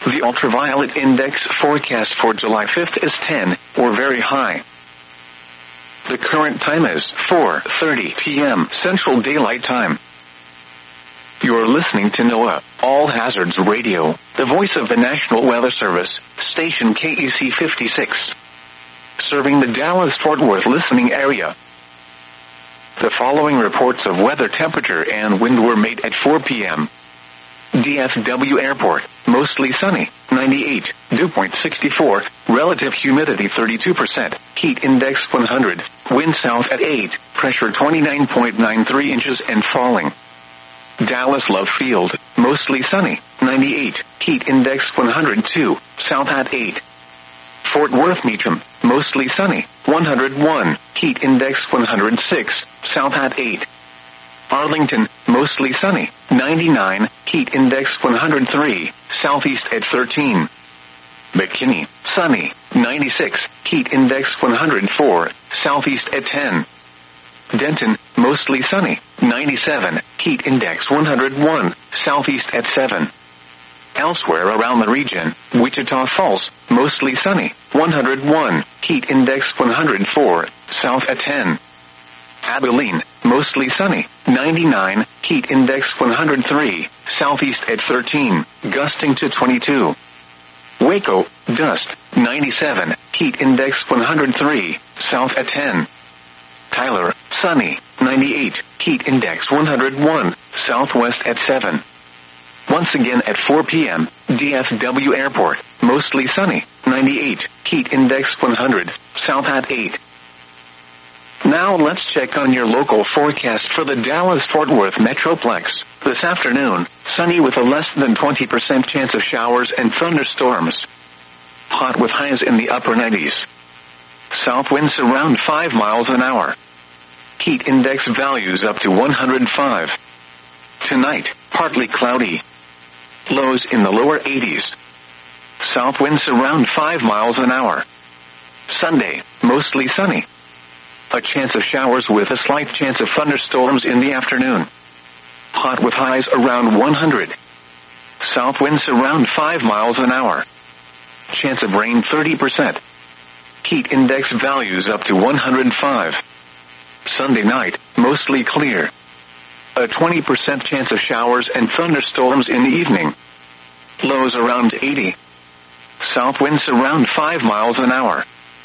The ultraviolet index forecast for July 5th is 10, or very high. The current time is 4:30 p.m. Central Daylight Time. You're listening to NOAA, All Hazards Radio, the voice of the National Weather Service, station KEC 56. Serving the Dallas-Fort Worth listening area. The following reports of weather temperature and wind were made at 4 p.m. DFW Airport, mostly sunny, 98, dew point 64, relative humidity 32%, heat index 100, wind south at 8, pressure 29.93 inches and falling. Dallas Love Field, mostly sunny, 98, heat index 102, south at 8. Fort Worth Meacham, mostly sunny, 101, heat index 106, south at 8. Arlington, mostly sunny, 99, heat index 103, southeast at 13. McKinney, sunny, 96, heat index 104, southeast at 10. Denton, mostly sunny, 97, heat index 101, southeast at 7. Elsewhere around the region, Wichita Falls, mostly sunny, 101, heat index 104, south at 10. Abilene, mostly sunny, 99, heat index 103, southeast at 13, gusting to 22. Waco, dust, 97, heat index 103, south at 10. Tyler, sunny, 98, heat index 101, southwest at 7. Once again at 4 p.m., DFW Airport, mostly sunny, 98, heat index 100, south at 8. Now let's check on your local forecast for the Dallas-Fort Worth Metroplex. This afternoon, sunny with a less than 20% chance of showers and thunderstorms. Hot with highs in the upper 90s. South winds around 5 miles an hour. Heat index values up to 105. Tonight, partly cloudy. Lows in the lower 80s. South winds around 5 miles an hour. Sunday, mostly sunny. A chance of showers with a slight chance of thunderstorms in the afternoon. Hot with highs around 100. South winds around 5 miles an hour. Chance of rain 30%. Heat index values up to 105. Sunday night, mostly clear. A 20% chance of showers and thunderstorms in the evening. Lows around 80. South winds around 5 miles an hour.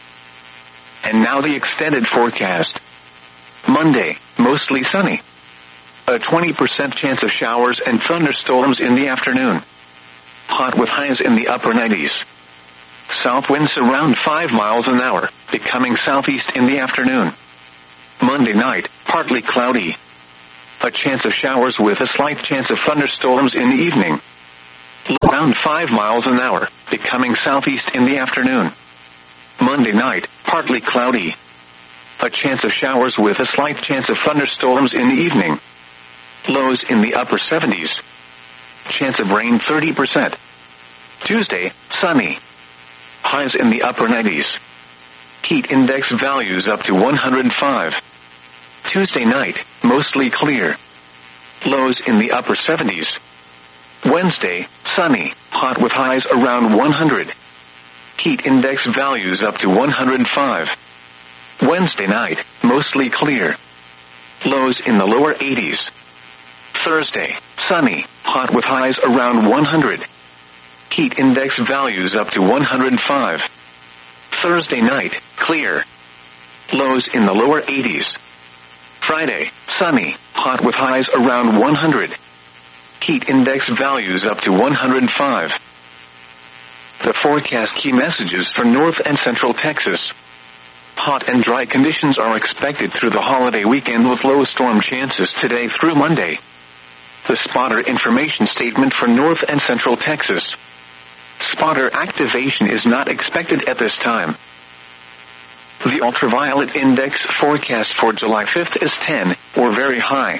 And now the extended forecast. Monday, mostly sunny. A 20% chance of showers and thunderstorms in the afternoon. Hot with highs in the upper 90s. South winds around 5 miles an hour, becoming southeast in the afternoon. Monday night, partly cloudy. A chance of showers with a slight chance of thunderstorms in the evening. Around 5 miles an hour, becoming southeast in the afternoon. Monday night, partly cloudy. A chance of showers with a slight chance of thunderstorms in the evening. Lows in the upper 70s. Chance of rain 30%. Tuesday, sunny. Highs in the upper 90s. Heat index values up to 105. Tuesday night, mostly clear. Lows in the upper 70s. Wednesday, sunny, hot with highs around 100. Heat index values up to 105. Wednesday night, mostly clear. Lows in the lower 80s. Thursday, sunny, hot with highs around 100. Heat index values up to 105. Thursday night, clear. Lows in the lower 80s. Friday, sunny, hot with highs around 100. Heat index values up to 105. The forecast key messages for North and Central Texas. Hot and dry conditions are expected through the holiday weekend with low storm chances today through Monday. The spotter information statement for North and Central Texas. Spotter activation is not expected at this time. The ultraviolet index forecast for July 5th is 10, or very high.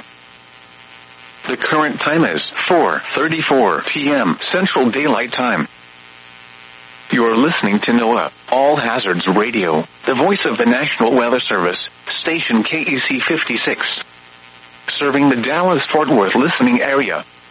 The current time is 4:34 p.m. Central Daylight Time. You're listening to NOAA, All Hazards Radio, the voice of the National Weather Service, station KEC 56. Serving the Dallas-Fort Worth listening area.